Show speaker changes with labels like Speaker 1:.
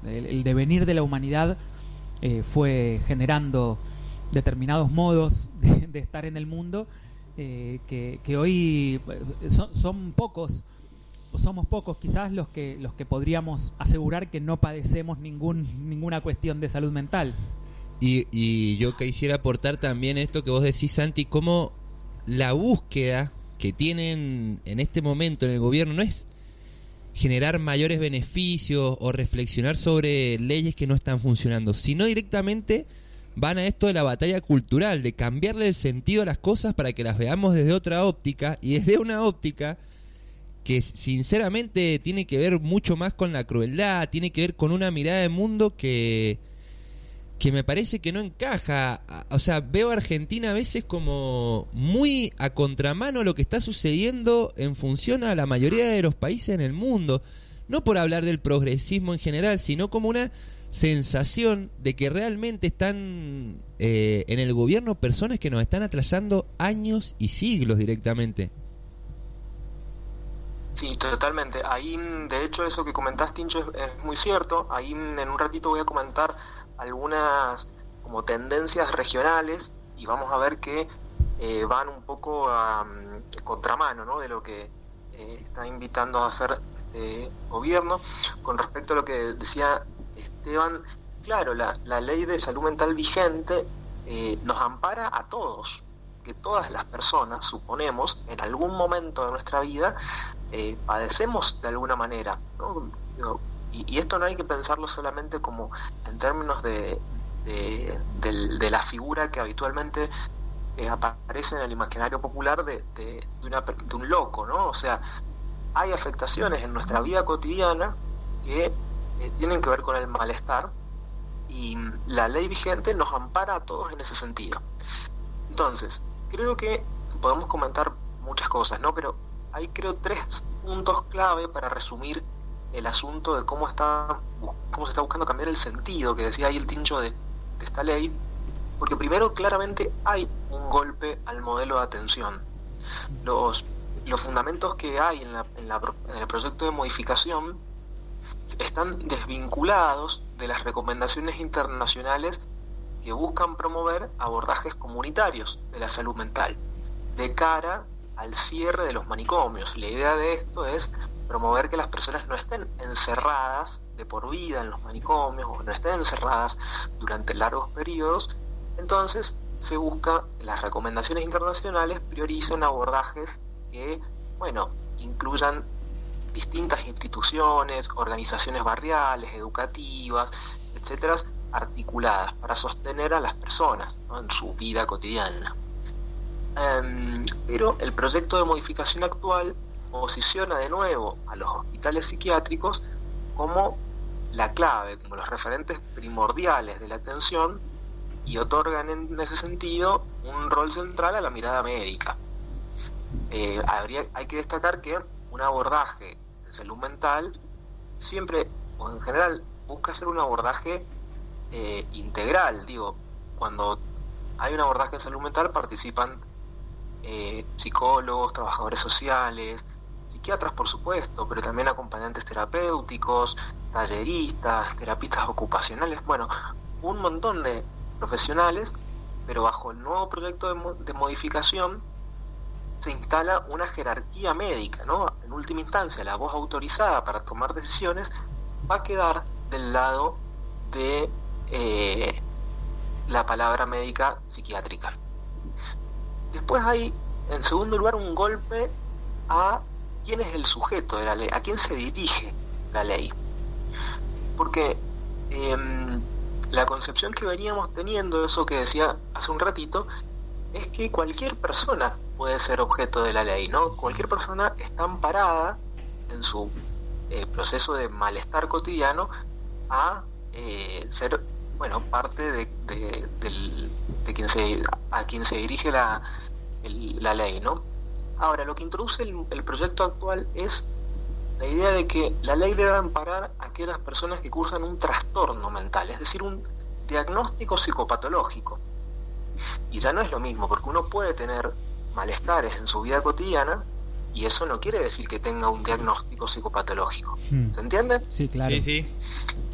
Speaker 1: el devenir de la humanidad fue generando determinados modos de estar en el mundo que hoy son pocos, o somos pocos quizás los que podríamos asegurar que no padecemos ninguna cuestión de salud mental.
Speaker 2: Y yo quisiera aportar también esto que vos decís, Santi, cómo la búsqueda que tienen en este momento en el gobierno no es generar mayores beneficios o reflexionar sobre leyes que no están funcionando, sino directamente van a esto de la batalla cultural, de cambiarle el sentido a las cosas para que las veamos desde otra óptica, y desde una óptica que sinceramente tiene que ver mucho más con la crueldad, tiene que ver con una mirada de mundo que me parece que no encaja. O sea, veo a Argentina a veces como muy a contramano a lo que está sucediendo en función a la mayoría de los países en el mundo. No por hablar del progresismo en general, sino como una sensación de que realmente están en el gobierno personas que nos están atrasando años y siglos directamente.
Speaker 3: Sí, totalmente. Ahí, de hecho, eso que comentaste, Tincho, es muy cierto. Ahí en un ratito voy a comentar algunas como tendencias regionales y vamos a ver que van un poco a contramano, ¿no?, de lo que está invitando a hacer este gobierno. Con respecto a lo que decía Esteban, claro, la ley de salud mental vigente nos ampara a todos, que todas las personas, suponemos, en algún momento de nuestra vida padecemos de alguna manera, ¿no? Y esto no hay que pensarlo solamente como en términos de la figura que habitualmente aparece en el imaginario popular de un loco, ¿no? O sea, hay afectaciones en nuestra vida cotidiana que tienen que ver con el malestar, y la ley vigente nos ampara a todos en ese sentido. Entonces, creo que podemos comentar muchas cosas, ¿no? Pero hay, creo, 3 puntos clave para resumir el asunto de cómo se está buscando cambiar el sentido que decía ahí el Tincho de esta ley. Porque primero, claramente hay un golpe al modelo de atención. Los fundamentos que hay en el proyecto de modificación están desvinculados de las recomendaciones internacionales que buscan promover abordajes comunitarios de la salud mental de cara al cierre de los manicomios. La idea de esto es promover que las personas no estén encerradas de por vida en los manicomios o no estén encerradas durante largos periodos. Entonces se busca, las recomendaciones internacionales priorizan abordajes que, bueno, incluyan distintas instituciones, organizaciones barriales, educativas, etcétera, articuladas para sostener a las personas, ¿no?, en su vida cotidiana. Pero el proyecto de modificación actual posiciona de nuevo a los hospitales psiquiátricos como la clave, como los referentes primordiales de la atención, y otorgan en ese sentido un rol central a la mirada médica. Hay que destacar que un abordaje de salud mental siempre, o en general, busca ser un abordaje integral. Digo, cuando hay un abordaje de salud mental participan psicólogos, trabajadores sociales, psiquiatras, por supuesto, pero también acompañantes terapéuticos, talleristas, terapistas ocupacionales, bueno, un montón de profesionales. Pero bajo el nuevo proyecto de modificación se instala una jerarquía médica, ¿no? En última instancia, la voz autorizada para tomar decisiones va a quedar del lado de la palabra médica psiquiátrica. Después hay, en segundo lugar, un golpe a quién es el sujeto de la ley, a quién se dirige la ley. Porque la concepción que veníamos teniendo, eso que decía hace un ratito, es que cualquier persona puede ser objeto de la ley, ¿no? Cualquier persona está amparada en su proceso de malestar cotidiano a ser, bueno, parte de quien se dirige la ley, ¿no? Ahora, lo que introduce el proyecto actual es la idea de que la ley debe amparar a aquellas personas que cursan un trastorno mental, es decir, un diagnóstico psicopatológico. Y ya no es lo mismo, porque uno puede tener malestares en su vida cotidiana y eso no quiere decir que tenga un diagnóstico psicopatológico. ¿Se entiende?
Speaker 1: Sí, claro.
Speaker 2: Sí.